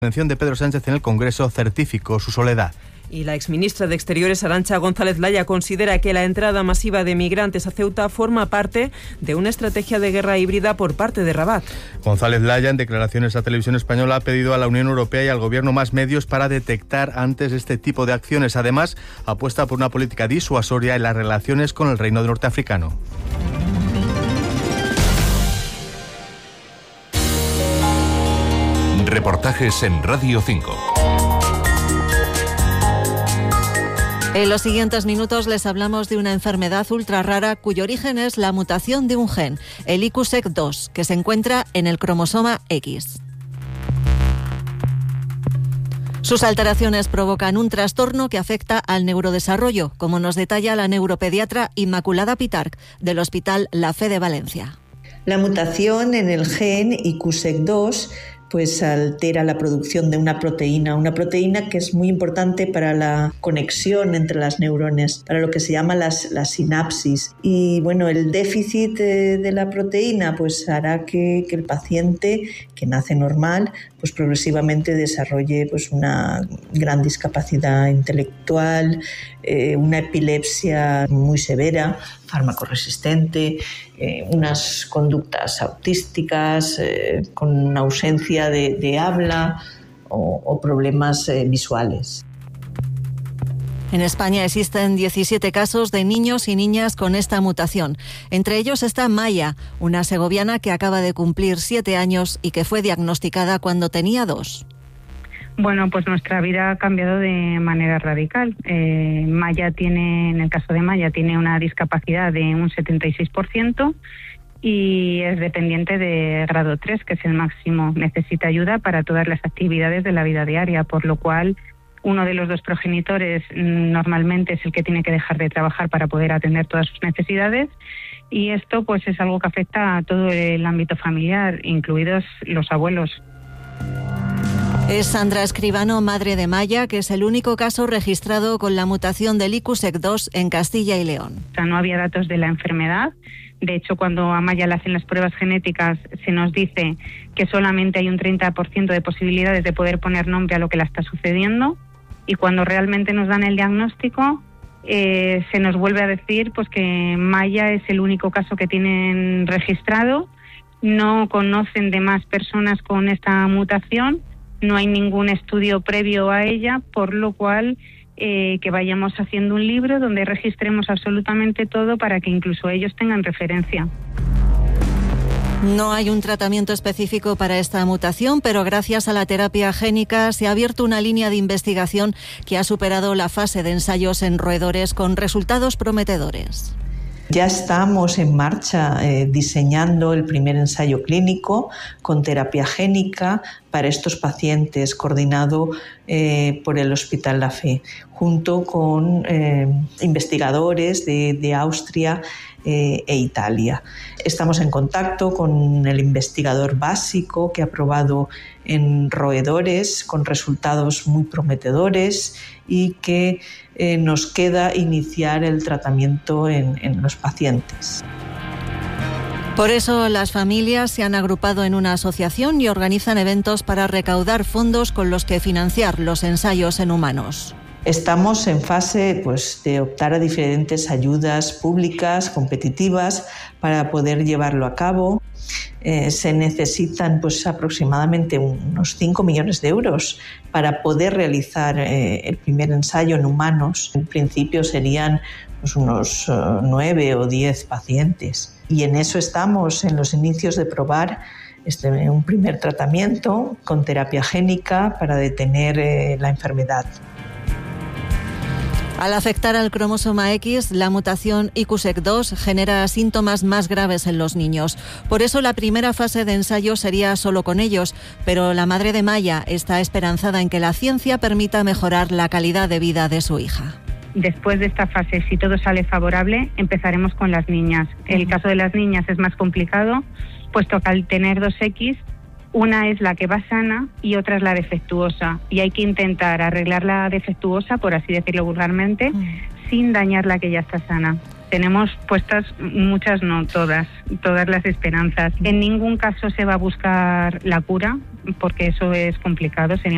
La intervención de Pedro Sánchez en el Congreso certificó su soledad. Y la exministra de Exteriores, Arantxa González Laya, considera que la entrada masiva de migrantes a Ceuta forma parte de una estrategia de guerra híbrida por parte de Rabat. González Laya, en declaraciones a Televisión Española, ha pedido a la Unión Europea y al Gobierno más medios para detectar antes este tipo de acciones. Además, apuesta por una política disuasoria en las relaciones con el Reino Norteafricano. Reportajes en Radio 5. En los siguientes minutos les hablamos de una enfermedad ultra rara cuyo origen es la mutación de un gen, el IQSEC2, que se encuentra en el cromosoma X. Sus alteraciones provocan un trastorno que afecta al neurodesarrollo, como nos detalla la neuropediatra Inmaculada Pitarch, del Hospital La Fe de Valencia. La mutación en el gen IQSEC2 pues altera la producción de una proteína que es muy importante para la conexión entre las neuronas, para lo que se llama las sinapsis. Y bueno, el déficit de la proteína pues hará que el paciente, que nace normal, pues progresivamente desarrolle pues una gran discapacidad intelectual, una epilepsia muy severa, farmacoresistente, unas conductas autísticas con una ausencia de habla o problemas visuales. En España existen 17 casos de niños y niñas con esta mutación. Entre ellos está Maya, una segoviana que acaba de cumplir 7 años y que fue diagnosticada cuando tenía 2. Bueno, pues nuestra vida ha cambiado de manera radical. Maya en el caso de Maya, tiene una discapacidad de un 76% y es dependiente de grado 3, que es el máximo. Necesita ayuda para todas las actividades de la vida diaria, por lo cual uno de los dos progenitores normalmente es el que tiene que dejar de trabajar para poder atender todas sus necesidades, y esto pues es algo que afecta a todo el ámbito familiar, incluidos los abuelos. Es Sandra Escribano, madre de Maya, que es el único caso registrado con la mutación del IQSEC2 en Castilla y León. O sea, no había datos de la enfermedad. De hecho, cuando a Maya le hacen las pruebas genéticas, se nos dice que solamente hay un 30% de posibilidades de poder poner nombre a lo que le está sucediendo. Y cuando realmente nos dan el diagnóstico, se nos vuelve a decir pues que Maya es el único caso que tienen registrado. No conocen de más personas con esta mutación. No hay ningún estudio previo a ella, por lo cual que vayamos haciendo un libro donde registremos absolutamente todo para que incluso ellos tengan referencia. No hay un tratamiento específico para esta mutación, pero gracias a la terapia génica se ha abierto una línea de investigación que ha superado la fase de ensayos en roedores con resultados prometedores. Ya estamos en marcha diseñando el primer ensayo clínico con terapia génica para estos pacientes, coordinado por el Hospital La Fe, junto con investigadores de Austria e Italia. Estamos en contacto con el investigador básico que ha probado en roedores con resultados muy prometedores y que nos queda iniciar el tratamiento en los pacientes. Por eso las familias se han agrupado en una asociación y organizan eventos para recaudar fondos con los que financiar los ensayos en humanos. Estamos en fase de optar a diferentes ayudas públicas competitivas para poder llevarlo a cabo. Se necesitan aproximadamente unos 5 millones de euros para poder realizar el primer ensayo en humanos. En principio serían unos 9 o 10 pacientes. Y en eso estamos, en los inicios de probar un primer tratamiento con terapia génica para detener la enfermedad. Al afectar al cromosoma X, la mutación IQSEC2 genera síntomas más graves en los niños. Por eso la primera fase de ensayo sería solo con ellos, pero la madre de Maya está esperanzada en que la ciencia permita mejorar la calidad de vida de su hija. Después de esta fase, si todo sale favorable, empezaremos con las niñas. El caso de las niñas es más complicado, puesto que al tener 2X, una es la que va sana y otra es la defectuosa. Y hay que intentar arreglar la defectuosa, por así decirlo vulgarmente, sin dañar la que ya está sana. Tenemos puestas muchas, no todas las esperanzas. En ningún caso se va a buscar la cura, porque eso es complicado. Sería